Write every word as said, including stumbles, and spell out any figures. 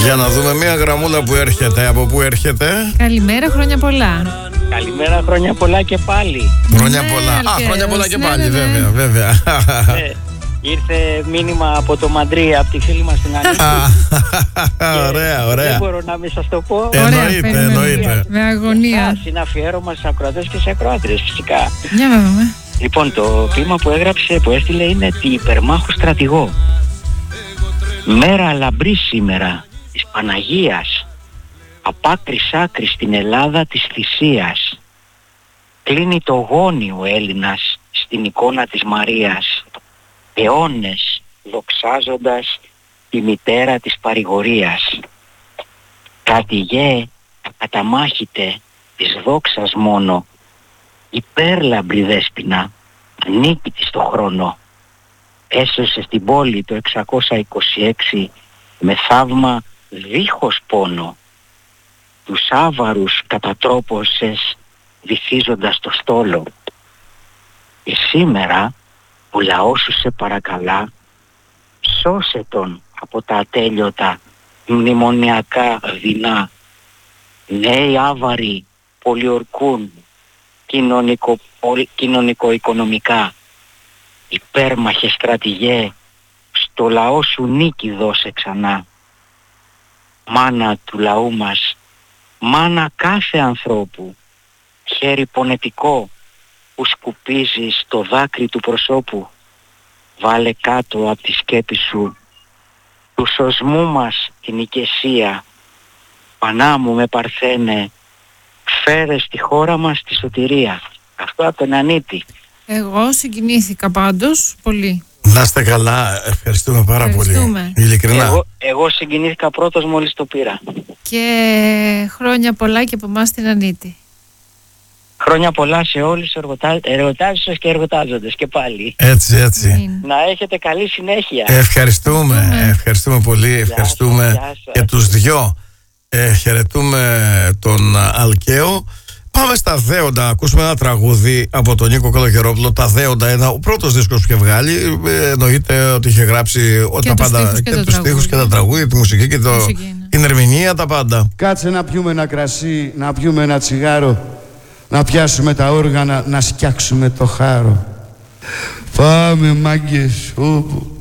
Για να δούμε μια γραμμούλα που έρχεται. Από πού έρχεται? Καλημέρα, χρόνια πολλά. Καλημέρα, χρόνια πολλά και πάλι. Χρόνια Ναι, πολλά. Α, Αλκαίος, χρόνια πολλά και ναι, πάλι, ναι, ναι. βέβαια, βέβαια. Ε, ήρθε μήνυμα από το Μαντρί, από τη φίλη μας την Ανίτη. Ωραία, Δεν ωραία. μπορώ να μην σας το πω. Ωραία, Εννοείται, περιμένουμε. εννοείται. Με αγωνία. Είναι αφιέρωμα σε ακροατές και σε ακροάτριες φυσικά. Για να δούμε. Λοιπόν, το ποίημα που έγραψε, που έστειλε είναι «Τη υπερμάχου στρατηγό». Μέρα λαμπρή σήμερα της Παναγίας, απ' άκρη στην Ελλάδα της θυσίας. Κλείνει το γόνι ο Έλληνας στην εικόνα της Μαρίας, αιώνες δοξάζοντας τη μητέρα της παρηγορίας. Κάτι γε καταμάχητε της δόξας μόνο, υπέρλαμπρη δέσποινα, ανίκητη στο χρόνο. Έσωσε στην πόλη το εξακόσια είκοσι έξι με θαύμα δίχως πόνο. Τους άβαρους κατατρόπωσες βυθίζοντας το στόλο. Και σήμερα ο λαός σου σε παρακαλά, σώσε τον από τα ατέλειωτα μνημονιακά δεινά. Νέοι άβαροι πολιορκούν κοινωνικο, κοινωνικο-οικονομικά. Υπέρμαχε στρατηγέ, στο λαό σου νίκη δώσε ξανά. Μάνα του λαού μας, μάνα κάθε ανθρώπου, χέρι πονετικό που σκουπίζει στο δάκρυ του προσώπου, βάλε κάτω από τη σκέπη σου του σωσμού μας την οικεσία. Πανά μου με παρθένε, φέρε στη χώρα μας τη σωτηρία. Αυτό από τον Ανίτη. Εγώ συγκινήθηκα πάντως πολύ. Να είστε καλά, ευχαριστούμε πάρα Ευχαριστούμε. πολύ. Ειλικρινά. Εγώ, εγώ συγκινήθηκα πρώτος μόλις το πήρα. Και χρόνια πολλά και από εμάς την Ανίτη. Χρόνια πολλά σε όλους τους εργοτά... εργοτάζουσες και εργοτάζοντες και πάλι. Έτσι, έτσι. Είναι. Να έχετε καλή συνέχεια. Ευχαριστούμε, Ευχαριστούμε. ευχαριστούμε πολύ. Ευχαριστούμε σας, γεια σας. και τους δυο. Ε, χαιρετούμε τον Αλκαίο. Πάμε στα Δέοντα. Ακούσουμε ένα τραγούδι από τον Νίκο Καλογερόπουλο. Τα Δέοντα, ένα, ο πρώτος δίσκος που είχε βγάλει. Ε, εννοείται ότι είχε γράψει ό, τα τους πάντα, στίχους και και το τους στίχους και τα τραγούδι. τραγούδια, τη μουσική και το, Μουσική, ναι. την ερμηνεία, τα πάντα. Κάτσε να πιούμε ένα κρασί, να πιούμε ένα τσιγάρο, να πιάσουμε τα όργανα, να σκιάξουμε το χάρο. Πάμε μάγκες, όπου